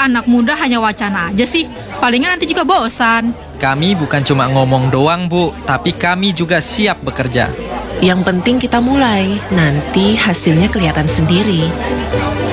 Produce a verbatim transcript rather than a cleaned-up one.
anak muda hanya wacana aja sih? Palingan nanti juga bosan. Kami bukan cuma ngomong doang, Bu, tapi kami juga siap bekerja. Yang penting kita mulai, nanti hasilnya kelihatan sendiri.